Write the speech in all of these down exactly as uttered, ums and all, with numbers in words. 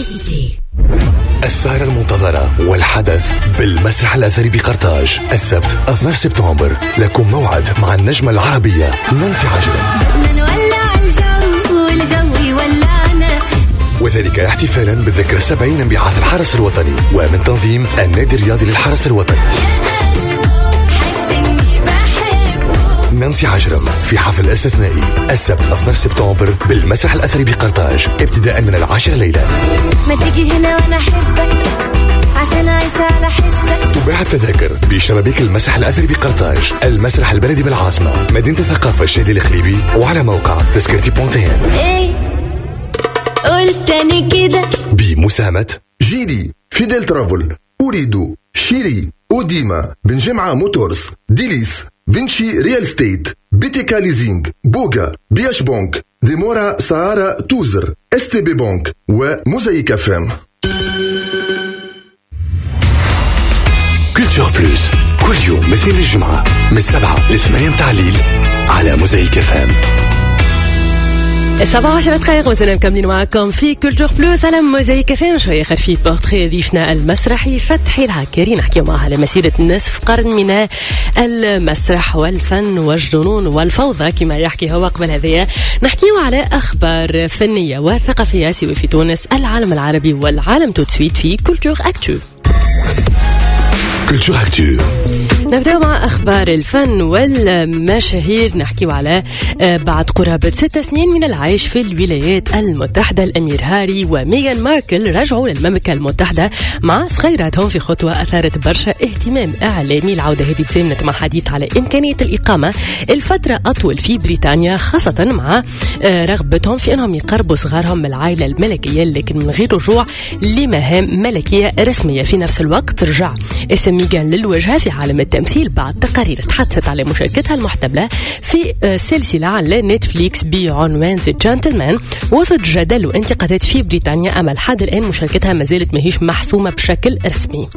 السهرة المنتظرة والحدث بالمسرح الأثري بقرطاج السبت اثني عشر سبتمبر. لكم موعد مع النجمة العربية نانسي عجرم، وذلك احتفالا بذكرى سبعين انبعاث الحرس الوطني ومن تنظيم النادي الرياضي للحرس الوطني. نانسي عجرم في حفل استثنائي السبت اثني عشر سبتمبر بالمسرح الأثري بقرطاج ابتداء من العاشرة ليلا. ما تيجي هنا وانا احبك عشان اعيش على حسك. تباع التذاكر بشبابيك المسرح الأثري بقرطاج، المسرح البلدي بالعاصمة، مدينة الثقافة الشادي الخليبي، وعلى موقع تذكرتي بونتين. ايه قلت تاني كده بمساهمة جيلي، فيديل ترافل، أريد، شيري، أوديما، بنجمعة موتورز، ديليس، فينشي ريال ستيت، بيتيكا ليزينج، بوغا، بياش بونك، ديمورا سهارة توزر، اس تي بي بونك وموزايك افام. كولتور بلوس كل يوم مثل الجمعة من سبعة لثمانية متاع الليل على موزايك افام. سبعة عشر دقائق وزنا مكملين معكم في كولتور بلوس على موزايك افام. شويه خلفي بورتري ضيفنا المسرحي فتحي العكاري، نحكيو معها على مسيره نصف قرن من المسرح والفن والجنون والفوضى كما يحكي هو قبل هذايا. نحكيو على اخبار فنيه وثقافيه سواء في تونس، العالم العربي والعالم توتسويت في كولتور اكتو. كولتور اكتو نبدأ مع أخبار الفن والمشاهير. نحكيو على بعد قرابة ست سنين من العيش في الولايات المتحدة، الأمير هاري وميغان ماركل رجعوا للمملكة المتحدة مع صغيراتهم في خطوة أثارت برشا اهتمام إعلامي. العودة هذه تزامنت مع حديث على إمكانية الإقامة الفترة أطول في بريطانيا، خاصة مع رغبتهم في أنهم يقربوا صغارهم من العائلة الملكية لكن من غير رجوع لمهام ملكية رسمية. في نفس الوقت رجع اسم ميغان للوجهة في عالم التمثيل بعد تقارير تحدثت على مشاركتها المحتملة في سلسلة على نتفليكس بعنوان The Gentleman. وسط جدل وانتقادات في بريطانيا، أما لحد الآن مشاركتها ما زالت ماهيش محسومة بشكل رسمي.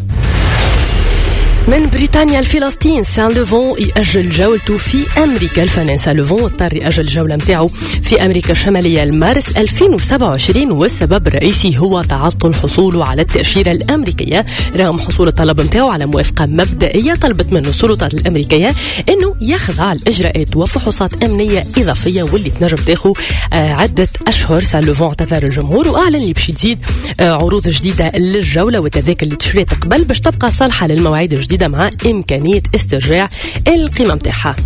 من بريطانيا لفلسطين، سان لوفون يأجل جولته في أمريكا. الفنان سان لوفون اضطر يأجل الجولة متاعه في أمريكا الشمالية لمارس ألفين وسبعة وعشرين، والسبب الرئيسي هو تعطل حصوله على التأشيرة الأمريكية رغم حصول الطلب متاعه على موافقة مبدئية. طلبت منه السلطات الأمريكية إنه يخضع لإجراءات وفحوصات أمنية إضافية واللي تنجم تاخو عدة أشهر. سان لوفون اعتذر الجمهور وأعلن اللي باش يزيد عروض جديدة للجولة والتذاكر اللي تشريت قبل باش تبقى صالحة للمواعيد الجديدة مع إمكانية استرجاع القيمة متاعها.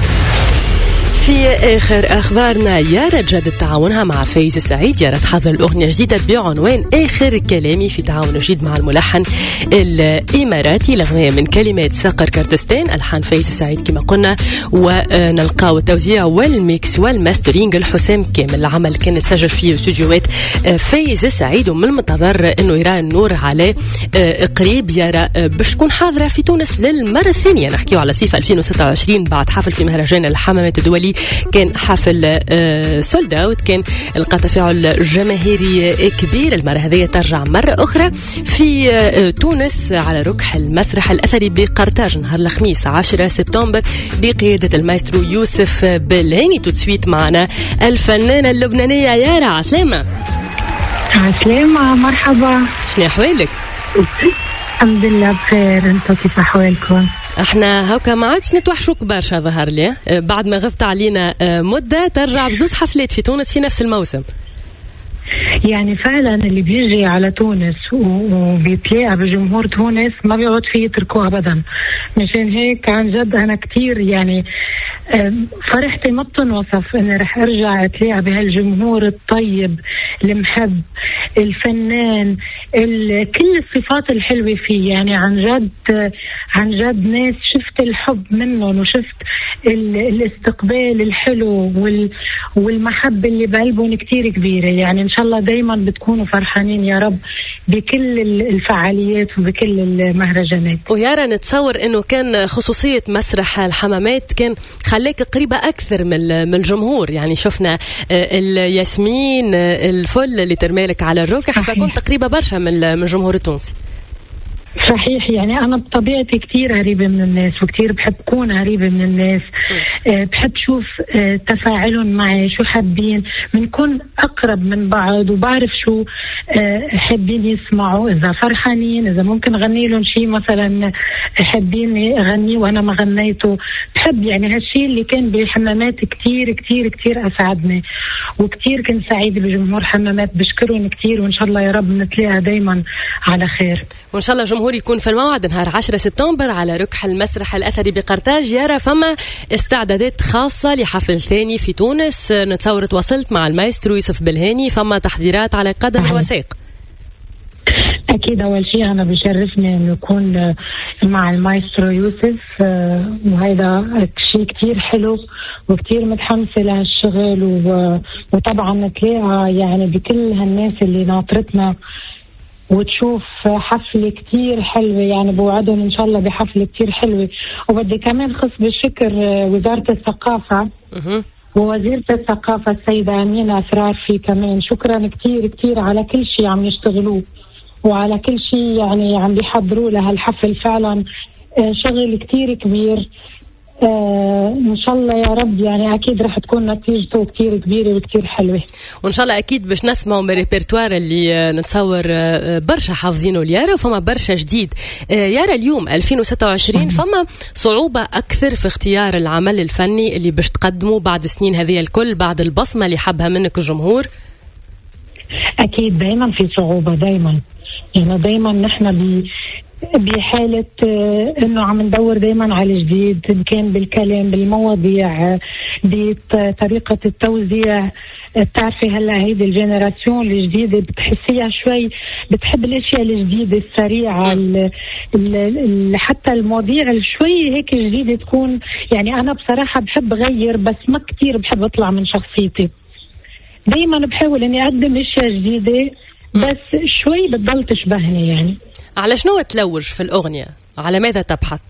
في آخر أخبارنا، يارا تجدد تعاونها مع فايز السعيد. يارا تحضر الأغنية جديدة بعنوان آخر كلامي في تعاون جديد مع الملحن الإماراتي. الأغنية من كلمات صقر كردستان، ألحان فايز السعيد كما قلنا، ونلقاو التوزيع والميكس والماسترينج الحسام كامل. العمل كان تسجل فيه استوديوهات فايز السعيد، ومن المنتظر أنه يرى النور على قريب. يارا باش تكون حاضرة في تونس للمرة الثانية. نحكيو على صيف ألفين وستة وعشرين بعد حفل في مهرجان الحمامات الدولي، كان حفل سولد اوت، كان لقى تفاعل جماهيري كبير. المرة هذه ترجع مرة أخرى في تونس على ركح المسرح الأثري بقرطاج نهار الخميس عشرة سبتمبر بقيادة المايسترو يوسف بلهاني. تتسويت معنا الفنانة اللبنانية يارا. عسلامة. عسلامة، مرحبا. شنو أحوالك؟ الحمد لله بخير، انتو كيف أحوالكم؟ احنا هوكا ما عادش نتوحشوك برشا ظهر لي بعد ما غبت علينا مدة. ترجع بزوز حفلات في تونس في نفس الموسم. يعني فعلا اللي بيجي على تونس وبيتلاقى بجمهور تونس ما بيقعد فيه يتركوه أبدا. مشان هيك عن جد أنا كتير يعني فرحتي ما بتنوصف اني رح ارجع اتلاقى بهالجمهور الطيب المحب الفنان كل الصفات الحلوة فيه. يعني عن جد عن جد ناس شفت الحب منهم وشفت الاستقبال الحلو والمحبة اللي بقلبهم كتير كبيرة. يعني ان شاء الله دايما بتكونوا فرحانين يا رب بكل الفعاليات وبكل المهرجانات. ويارا نتصور انه كان خصوصية مسرح الحمامات كان خلاك قريبة اكثر من الجمهور. يعني شفنا الياسمين الفل اللي ترمالك على الركح، فكنت قريبة برشا من الجمهور التونسي. صحيح. يعني أنا بطبيعتي كتير قريبة من الناس وكتير بحب كون قريبة من الناس. أه بحب شوف أه تفاعلهم معي، شو حابين، بنكون أقرب من بعض وبعرف شو أه حابين يسمعوا، إذا فرحانين، إذا ممكن غني لهم شيء مثلا حابين أغنيه وأنا ما غنيته. بحب يعني هالشيء اللي كان بحمامات كتير كتير كتير أسعدني، وكتير كنت سعيدة بجمهور حمامات. بشكرهم كتير، وإن شاء الله يا رب نتلاقى دايما على خير. وإن شاء الله الجمهور يكون في الموعد نهار عشرة سبتمبر على ركح المسرح الأثري بقرطاج. يارا فما استعدادات خاصة لحفل ثاني في تونس، نتصور تواصلت مع المايسترو يوسف بالهاني، فما تحضيرات على قدم وساق. أكيد أول شيء أنا بشرفني أن يكون مع المايسترو يوسف، وهذا شيء كتير حلو وكتير متحمسة لهالشغل، وطبعا نتلاقى يعني بكل هالناس اللي ناطرتنا وتشوف حفلة كتير حلوة. يعني بوعدهم إن شاء الله بحفلة كتير حلوة. وبدي كمان خص بالشكر وزارة الثقافة ووزيرة الثقافة السيدة أمينة أسرار في كمان. شكرا كتير كتير على كل شيء عم يشتغلوه وعلى كل شيء يعني عم بيحضروا لهالحفل. فعلا شغل كتير كبير. آه إن شاء الله يا رب يعني أكيد رح تكون نتيجته كتير كبيرة وكتير حلوة. وإن شاء الله أكيد باش نسمعوا من الريبرتوار اللي نتصور برشا حافظينه ليارا، وفما برشا جديد. يارا اليوم ألفين وستة وعشرين فما صعوبة أكثر في اختيار العمل الفني اللي باش تقدمه بعد سنين هذه الكل، بعد البصمة اللي حبها منك الجمهور؟ أكيد دايما في صعوبة، دايما يعني دايما نحن بي بحالة انه عم ندور دايما على الجديد، ان كان بالكلام، بالمواضيع، بطريقة التوزيع. بتعرفي هلا هيدي الجينيراسيون الجديدة بتحسيها شوي بتحب الاشياء الجديدة السريعة، ال ال حتى المواضيع شوي هيك جديدة تكون. يعني انا بصراحة بحب غير، بس ما كتير بحب اطلع من شخصيتي. دايما بحاول اني اقدم اشياء جديدة بس شوي بتضل تشبهني. يعني على شنو تلوج في الأغنية؟ على ماذا تبحث؟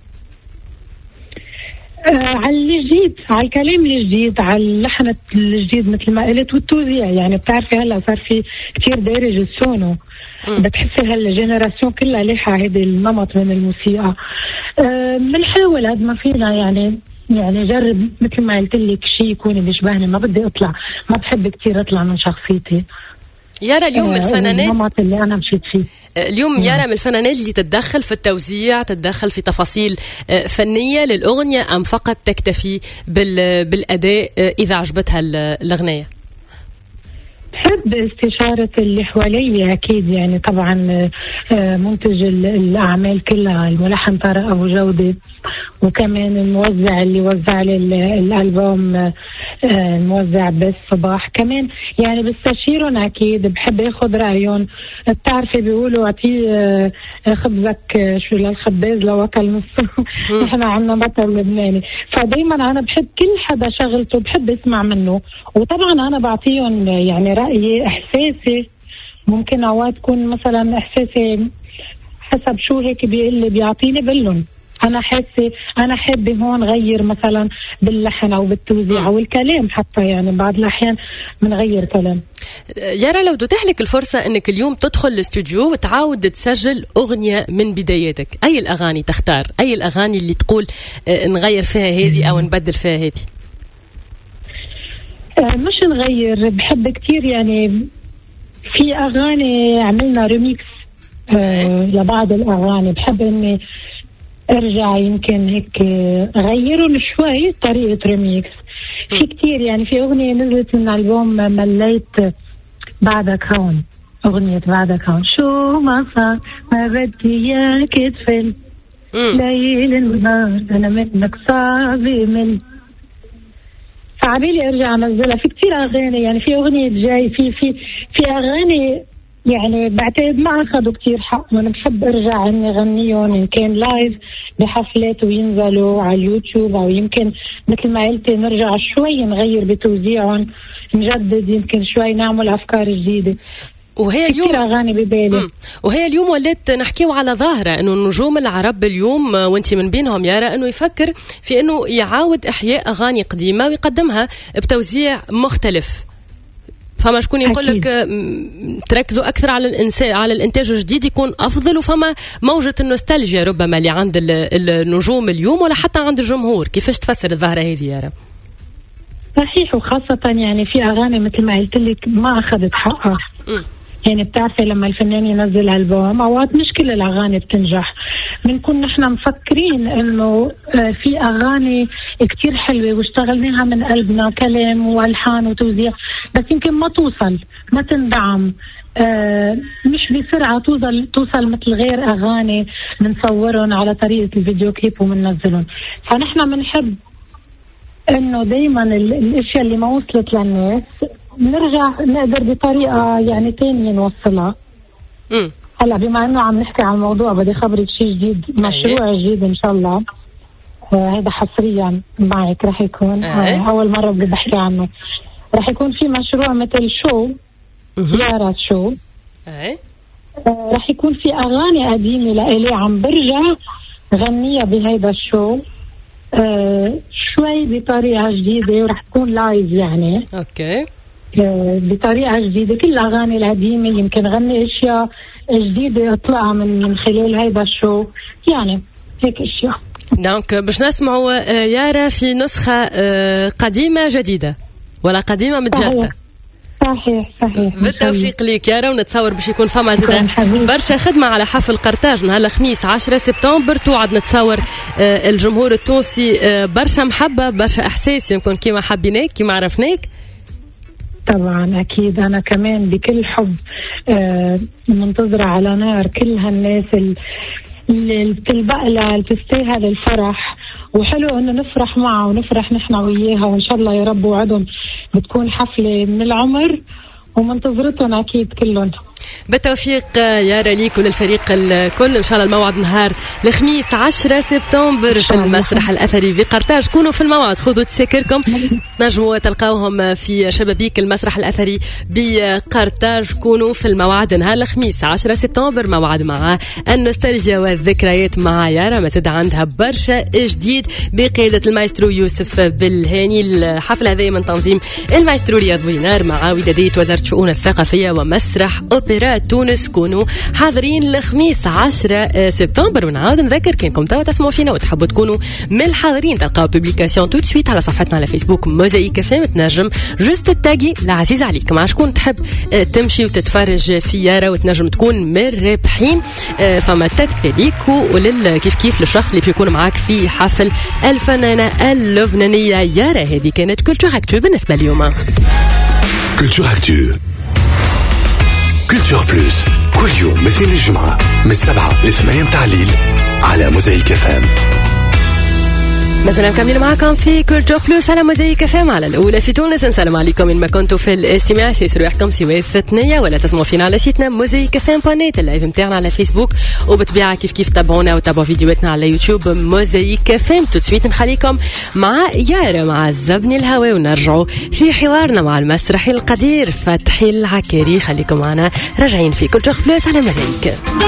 آه على الجديد، على الكلام الجديد، على اللحن الجديد مثل ما قلت، والتوزيع. يعني بتعرفي هلا صار في كتير دارج السونو، بتحسي هالجينيراسيون كلها لاحة هذا النمط من الموسيقى. آه بنحاول قد ما فينا يعني يعني جرب مثل ما قلت لك شيء يكون بيشبهني. ما بدي اطلع، ما بحب كتير اطلع من شخصيتي. يارا اليوم الفنانات اللي أنا مشيت فيه اليوم يارا من الفنانات اللي تتدخل في التوزيع، تتدخل في تفاصيل فنية للأغنية، أم فقط تكتفي بالأداء إذا عجبتها الأغنية؟ بحب استشارة اللي حوالي أكيد. يعني طبعا منتج الأعمال كلها الملحن طارق أبو جودة، وكمان الموزع اللي وزع لي الألبوم الموزع بس صباح كمان. يعني بستشيرهم أكيد، بحب أخذ رأيهم. بتعرفي بيقولوا أعطيه خبزك شو للخباز لو أكل نصه. نحن عنا مثل لبناني، فدايما أنا بحب كل حدا شغلته بحب أسمع منه. وطبعا أنا بعطيهم يعني رأيي، إحساسي. ممكن أوقات تكون مثلا إحساسي حسب شو هيك بيقلي بيعطيني بقلن أنا حاسة أنا حابة هون غير مثلا باللحن أو بالتوزيع أو الكلام حتى. يعني بعض الأحيان بنغير كلام. يارا لو تتاح لك الفرصة أنك اليوم تدخل الاستوديو وتعاود تسجل أغنية من بداياتك، أي الأغاني تختار؟ أي الأغاني اللي تقول نغير فيها هذه أو نبدل فيها هذه؟ مش نغير، بحب كتير. يعني في أغاني عملنا ريميكس آه لبعض الأغاني، بحب إني أرجع يمكن هيك أغيرهم شوي طريقة ريميكس. في كتير يعني في أغنية نزلت من ألبوم مليت بعدك هون، أغنية بعدك هون. شو ما صار ما بدي إياك تفل ليل النهار أنا منك صعب من. فعبالي ارجع انزلها. في كتير اغاني، يعني في اغنيه جاي، في في في اغاني يعني بعتقد ما اخذوا كتير حق. انا بحب ارجع اني اغنيهم ان كان لايف بحفلات وينزلوا على اليوتيوب، او يمكن مثل ما قلتي نرجع شوي نغير بتوزيعهم، نجدد يمكن شوي، نعمل افكار جديده. وهي اليوم أغاني ببالي. وهي اليوم ولات نحكيو على ظاهرة انه النجوم العرب اليوم وانتي من بينهم يارا، انه يفكر في انه يعاود احياء اغاني قديمة ويقدمها بتوزيع مختلف. فما شكون يقول لك تركزوا اكثر على الانسان على الانتاج الجديد يكون افضل، وفما موجه النوستالجيا ربما اللي عند النجوم اليوم ولا حتى عند الجمهور. كيفاش تفسر الظاهره هذه يا رب؟ صحيح، وخاصه يعني في اغاني مثل ما قلت لك ما اخذت حقها. م. يعني بتعرفي لما الفنان ينزل ألبوم اوقات مش كل الاغاني بتنجح، بنكون نحن مفكرين انه في اغاني كتير حلوه واشتغلناها من قلبنا، كلام والحان وتوزيع، بس يمكن ما توصل، ما تندعم، آه مش بسرعه توصل توصل مثل غير اغاني بنصورهم على طريقه الفيديو كليب وبننزلهم. فنحن بنحب انه دايما الاشياء اللي ما وصلت للناس نرجع نقدر بطريقه يعني تانية نوصلها. امم هلا بما انه عم نحكي عن الموضوع بدي خبرك شيء جديد، مشروع جديد ان شاء الله. آه هذا حصريا معك رح يكون آه اول مره بدي بحكي عنه. رح يكون في مشروع مثل شو يارا شو. آه رح يكون في اغاني قديمه لإلي عم برجع غنيها بهيدا الشو آه شوي بطريقه جديده، ورح تكون لايف يعني. اوكي. بطريقة جديدة، كل الأغاني القديمة يمكن غني أشياء جديدة أطلعها من من خلال هيدا الشو، يعني هيك أشياء. دونك باش نسمعوا يارا في نسخة قديمة جديدة ولا قديمة متجددة. صحيح صحيح. بالتوفيق ليك يارا، ونتصور باش يكون فما زيدا برشا خدمة على حفل قرطاج نهار الخميس عشرة سبتمبر. توعد نتصور الجمهور التونسي برشا محبة برشا إحساس، يمكن كيما حبيناك كيما عرفناك. طبعا أكيد، أنا كمان بكل حب آه منتظرة على نار كل هالناس اللي بتلبق لها اللي بتستاهل الفرح، وحلو إنه نفرح معها ونفرح نحن وياها، وإن شاء الله يا رب وعدهم بتكون حفلة من العمر ومنتظرتهم أكيد كلهم. بالتوفيق يارا ليك وللفريق الكل. إن شاء الله الموعد نهار الخميس عشرة سبتمبر في المسرح الأثري في قرطاج. كونوا في الموعد، خذوا تسكركم، نجموا تلقاوهم في شبابيك المسرح الأثري بقرطاج. كونوا في الموعد نهار الخميس عشرة سبتمبر، موعد مع النوستالجيا والذكريات مع يارا، ما زاد عندها برشا جديد بقيادة المايسترو يوسف بالهاني. الحفل هذا من تنظيم المايسترو رياض بوينار مع ودادية وزارة الشؤون الثقافية ومسرح أوبرا تونس. كونوا حاضرين الخميس عشرة سبتمبر. ونعاود نذكر كينكم توا تسمعوا فينا وتحبوا تكونوا من الحاضرين، تلقاو بوبليكاسيون توت سويت على صفحتنا على فيسبوك موزايك اف ام. تنجم جوست التاجي العزيز عليك مع شكون تحب تمشي وتتفرج في يارا، وتنجم تكون من الرابحين. فما تذكر ليك ولل كيف كيف للشخص اللي بيكون معاك في حفل الفنانة اللبنانية يارا. هذه كانت كولتور اكتو بالنسبة اليوم. كولتور اكتو كولتور بلوس كل يوم مثل الجمعة من السبعة لثمانية متاع الليل على موزايك اف ام. مثلا مكملين معكم في كولتور بلوس على موزايك اف ام على الاولى في تونس. نسلم عليكم من ما كنتوا في الاستماع، سيسروا يحكم سوى ثنية ولا تسمعوا فينا على سيتنا موزايك اف ام بونيت، اللايف نتاعنا على فيسبوك، وبطبيعه كيف كيف تابعونا وتابعوا فيديوهاتنا على يوتيوب موزايك اف ام. تسويت نخليكم مع يارا مع الزبني الهواء، ونرجعوا في حوارنا مع المسرحي القدير فتحي العكاري. خليكم معنا راجعين في كولتور بلوس على موزايك.